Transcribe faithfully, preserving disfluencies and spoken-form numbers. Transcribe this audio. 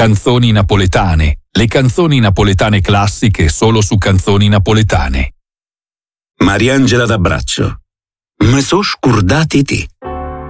Canzoni napoletane. Le canzoni napoletane classiche solo su Canzoni Napoletane. Mariangela D'Abbraccio. Me so scordati te.